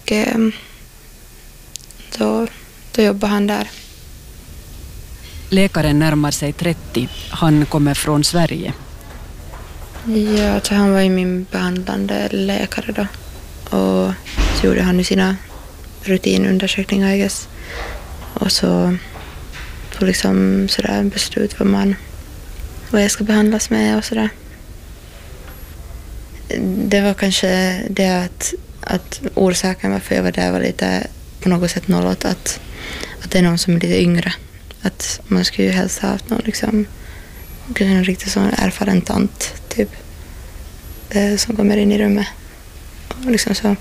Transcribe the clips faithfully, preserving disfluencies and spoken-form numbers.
och eh, då, då jobbar han där. Läkaren närmar sig trettio. Han kommer från Sverige. Ja, så han var ju min behandlande läkare då. Och så gjorde han ju sina rutinundersökningar, I guess. Och så tog liksom sådär beslut vad man vad jag ska behandlas med och sådär. Det var kanske det att, att orsaken varför jag var där var lite på något sätt nollat att, att det är någon som är lite yngre. Att man skulle ju helst ha haft någon liksom en riktigt sån erfaren tant typ eh, som kommer in i rummet. Och liksom så.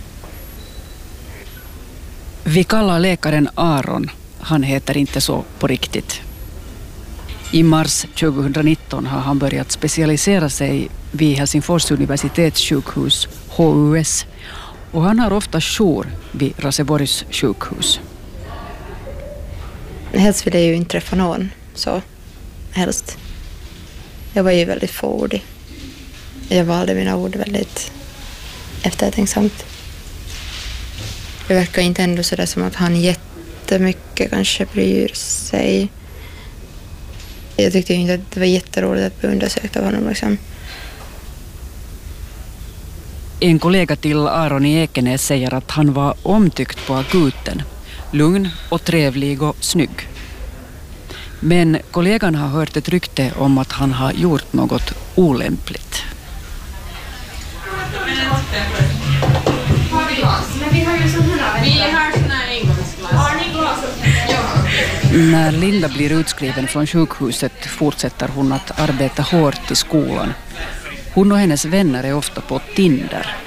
Vi kallar läkaren Aron. Han heter inte så på riktigt. I mars tjugonitton har han börjat specialisera sig vid Helsingfors universitetssjukhus H U S och han har ofta jour vid Raseborgs sjukhus. Helst vill jag ju inte träffa någon så helst. Jag var ju väldigt fåordig. Jag valde mina ord väldigt eftertänksamt. Det verkar inte ändå sådär som att han jättemycket kanske bryr sig. Jag tyckte ju inte att det var jätteroligt att bli undersökt av honom liksom. En kollega till Aron i Ekenäs säger att han var omtyckt på akuten. Lugn och trevlig och snygg. Men kollegan har hört ett rykte om att han har gjort något olämpligt. När Linda blir utskriven från sjukhuset fortsätter hon att arbeta hårt i skolan. Hon och hennes vänner är ofta på Tinder.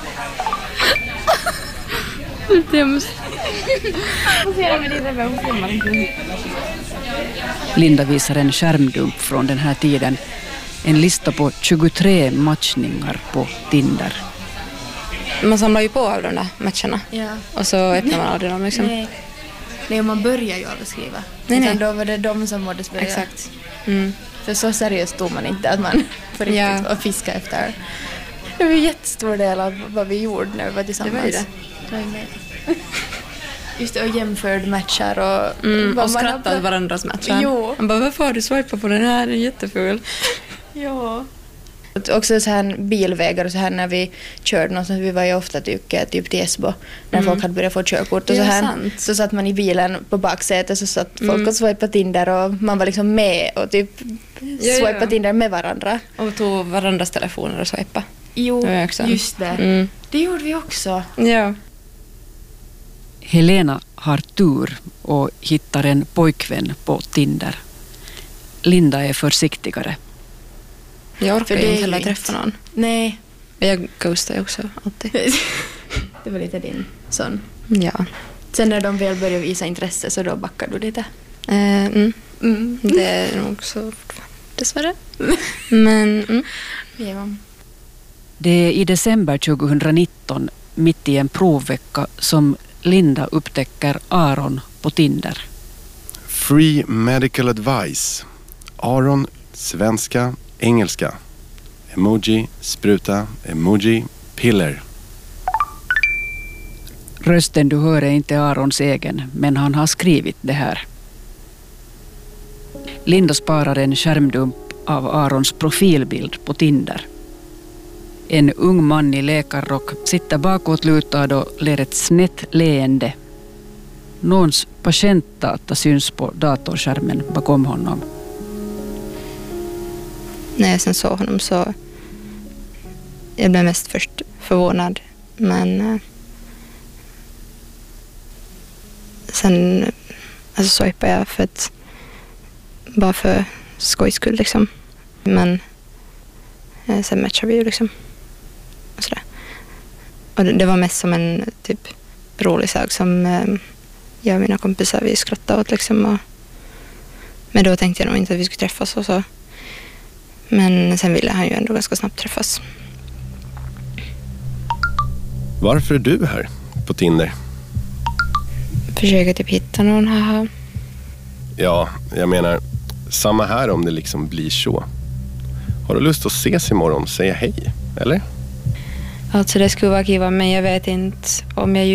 Linda visar en skärmdump från den här tiden. En lista på tjugotre matchningar på Tinder. Man samlar ju på alla de där matcherna. Ja. Och så öppnar man aldrig dem liksom. Nej. Nej, man börjar ju aldrig skriva. Nej, nej. Då var det de som måste börja. Exakt. Mm. För så seriöst tog man inte att man på riktigt Ja. var fiska efter. Det var en jättestor del av vad vi gjorde när vi var tillsammans. Det var ju det. Det var ju med. Just det, och jämförde matcher och... Mm, vad och man skrattade hade- varandras matcher. Jo. Man bara, varför har du swipat på den här? Den är jätteful. Ja. Också så här bilvägar och så här när vi körde någonstans, vi var ju ofta typ, typ till Esbo när Mm. folk hade börjat få körkort och Ja, så här. sant. Så satt man i bilen på baksätet så satt folk Mm. och swipade Tinder och man var liksom med och typ ja. swipade Tinder med varandra. Och tog varandras telefoner och swipa. Jo, Det var också. just det. Mm. Det gjorde vi också. Ja. Helena har tur och hittar en pojkvän på Tinder. Linda är försiktigare. Jag orkar För det ju är inte heller ju träffa någon. Nej, Men jag ghostar ju också alltid. det var lite din sån. Ja. Sen när de väl började visa intresse så då backar du lite. Eh, mm. Mm. Det är nog så dessvärre. Men mm. Ja. Det är i december tjugonitton, mitt i en provvecka, som Linda upptäcker Aron på Tinder. Free medical advice. Aron, svenska, engelska. Emoji, spruta, emoji, piller. Rösten du hör är inte Arons egen, men han har skrivit det här. Linda sparar en skärmdump av Arons profilbild på Tinder. En ung man i läkarrock sitter bakåtlutad och ler ett snett leende. Någons patientdata syns på datorskärmen bakom honom. När jag sen såg honom så jag blev mest först förvånad. Men eh, sen alltså swipade jag för att bara för skojs skull liksom. Men eh, sen matchade vi ju liksom. Och sådär. Och det, det var mest som en typ rolig sak som eh, jag och mina kompisar vi skrattade åt liksom. Och, men då tänkte jag nog inte att vi skulle träffas och så. Men sen ville han ju ändå ganska snabbt träffas. Varför är du här på Tinder? Försöker typ hitta någon här. Ja, jag menar, samma här om det liksom blir så. Har du lust att ses imorgon? Säga hej, eller? Alltså det skulle vara kiva, men jag vet inte om jag